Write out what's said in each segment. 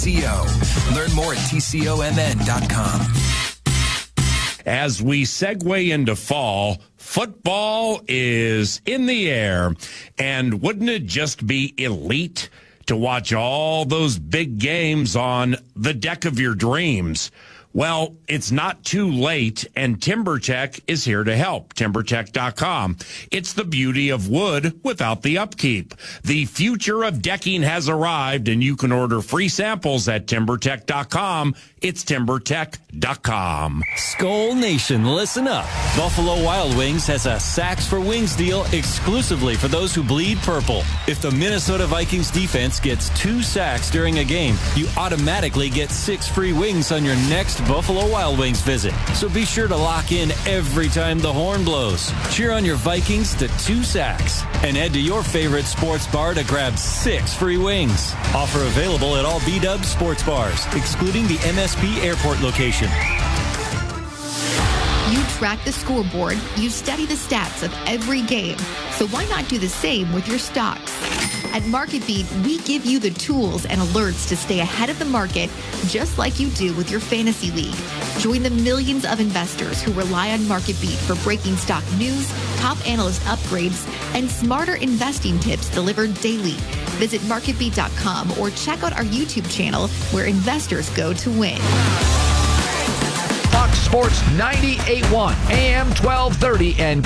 TCO. Learn more at TCOMN.com. As we segue into fall, football is in the air. And wouldn't it just be elite to watch all those big games on the deck of your dreams? Well, it's not too late, and TimberTech is here to help. TimberTech.com. It's the beauty of wood without the upkeep. The future of decking has arrived, and you can order free samples at TimberTech.com. It's TimberTech.com. Skull Nation, listen up. Buffalo Wild Wings has a Sacks for Wings deal exclusively for those who bleed purple. If the Minnesota Vikings defense gets 2 sacks during a game, you automatically get 6 free wings on your next Buffalo Wild Wings visit. So be sure to lock in every time the horn blows. Cheer on your Vikings to 2 sacks and head to your favorite sports bar to grab 6 free wings. Offer available at all B-Dubs sports bars, excluding the MSP Airport location. You track the scoreboard, you study the stats of every game. So why not do the same with your stocks? At MarketBeat, we give you the tools and alerts to stay ahead of the market, just like you do with your fantasy league. Join the millions of investors who rely on MarketBeat for breaking stock news, top analyst upgrades, and smarter investing tips delivered daily. Visit MarketBeat.com or check out our YouTube channel where investors go to win. Fox Sports 98.1, AM 1230, and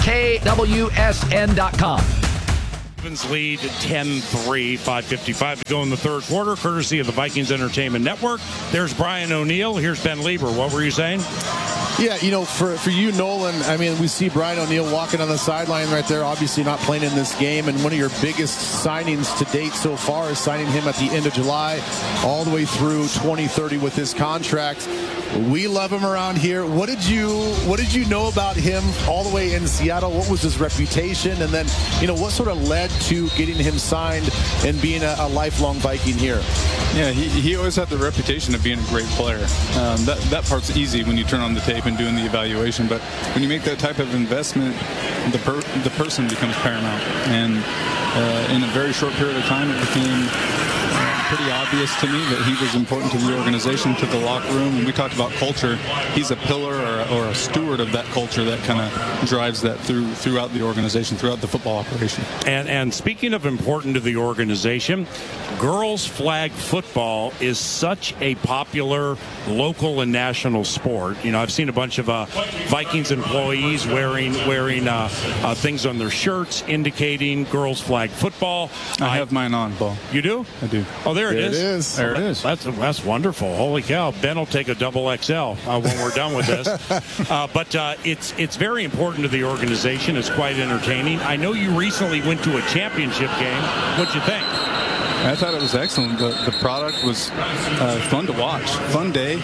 KWSN.com. Ravens lead 10-3, 5:55 to go in the third quarter, courtesy of the Vikings Entertainment Network. There's Brian O'Neill. Here's Ben Lieber. What were you saying? Yeah, for you, Nolan, I mean, we see Brian O'Neill walking on the sideline right there, obviously not playing in this game, and one of your biggest signings to date so far is signing him at the end of July all the way through 2030 with his contract. We love him around here. What did you know about him all the way in Seattle? What was his reputation? And then, what sort of led to getting him signed and being a lifelong Viking here? Yeah, he always had the reputation of being a great player. That part's easy when you turn on the tape and doing the evaluation, but when you make that type of investment, the person becomes paramount. And in a very short period of time, it became pretty obvious to me that he was important to the organization, to the locker room. And we talked about culture. He's a pillar or a steward of that culture that kind of drives that throughout the organization, throughout the football operation. And speaking of important to the organization, girls flag football is such a popular local and national sport. I've seen a bunch of Vikings employees wearing things on their shirts indicating girls flag football. I have mine on, Paul. You do? I do. Oh, there it is. There it is. That's wonderful. Holy cow. Ben will take a double XL when we're done with this. But it's very important to the organization. It's quite entertaining. I know you recently went to a championship game. What'd you think? I thought it was excellent. The product was fun to watch. Fun day,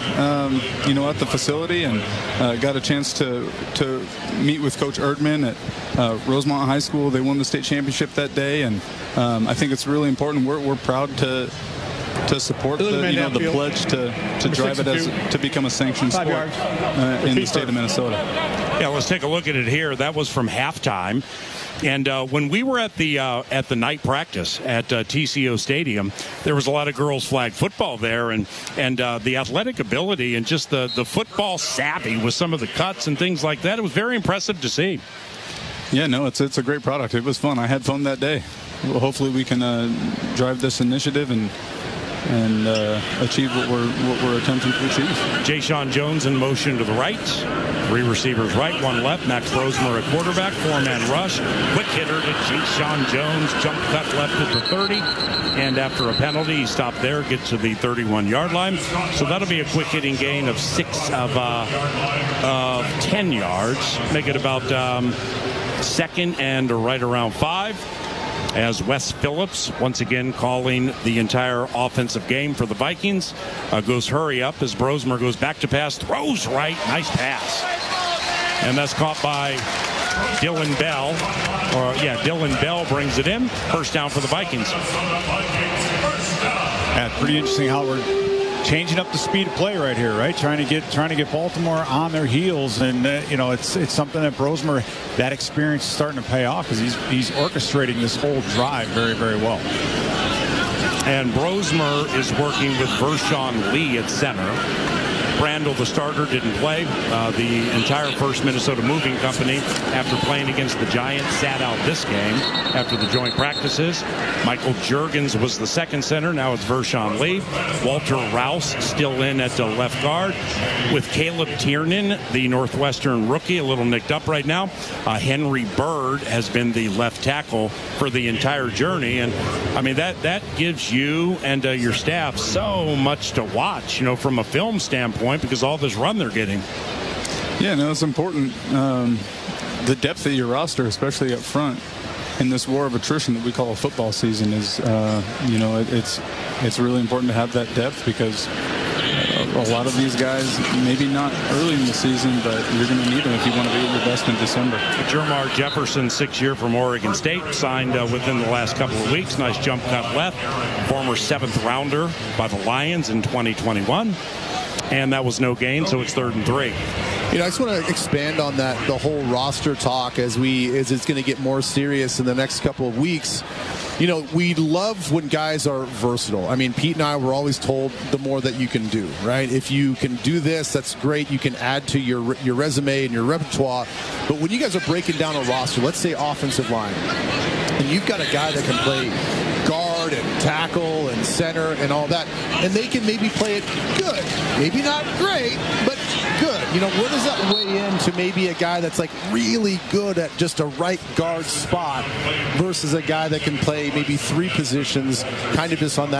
at the facility, and got a chance to meet with Coach Erdman at Rosemont High School. They won the state championship that day, and I think it's really important. We're proud to support the pledge to drive it to become a sanctioned sport in the state of Minnesota. Yeah, let's take a look at it here. That was from halftime. And when we were at the night practice at TCO Stadium, there was a lot of girls flag football there, and the athletic ability and just the football savvy with some of the cuts and things like that. It was very impressive to see. Yeah, no, it's a great product. It was fun. I had fun that day. Well, hopefully we can drive this initiative and achieve what we're attempting to achieve. Jay-Sean Jones in motion to the right. 3 receivers right, 1 left. Max Rosemer at quarterback. 4-man rush. Quick hitter to Jay-Sean Jones. Jump cut left at the 30. And after a penalty, he stopped there, gets to the 31-yard line. So that'll be a quick hitting gain of 10 yards. Make it about second and right around 5. As Wes Phillips, once again calling the entire offensive game for the Vikings, goes hurry up as Brosmer goes back to pass, throws right, nice pass. And that's caught by Dylan Bell. Dylan Bell brings it in. First down for the Vikings. Yeah, pretty interesting how we're changing up the speed of play right here, right? Trying to get Baltimore on their heels, and it's something that Brosmer, that experience is starting to pay off because he's orchestrating this whole drive very, very well. And Brosmer is working with Vershawn Lee at center. Brandel, the starter, didn't play. The entire First Minnesota Moving Company, after playing against the Giants, sat out this game after the joint practices. Michael Juergens was the second center. Now it's Vershawn Lee. Walter Rouse still in at the left guard with Caleb Tiernan, the Northwestern rookie, a little nicked up right now. Henry Bird has been the left tackle for the entire journey. And, I mean, that gives you and your staff so much to watch, from a film standpoint, because all this run they're getting. Yeah, no, it's important. The depth of your roster, especially up front, in this war of attrition that we call a football season, is, it's really important to have that depth, because a lot of these guys, maybe not early in the season, but you're going to need them if you want to be at your best in December. Jermar Jefferson, 6-year from Oregon State, signed within the last couple of weeks. Nice jump cut left. Former 7th rounder by the Lions in 2021. And that was no gain, so it's 3rd and 3. I just want to expand on that, the whole roster talk, as it's going to get more serious in the next couple of weeks. We love when guys are versatile. I mean, Pete and I were always told the more that you can do, right? If you can do this, that's great. You can add to your resume and your repertoire. But when you guys are breaking down a roster, let's say offensive line, and you've got a guy that can play guard and tackle and center and all that, and they can maybe play it good, maybe not great, but good. Where does that weigh into maybe a guy that's like really good at just a right guard spot versus a guy that can play maybe 3 positions, kind of just on that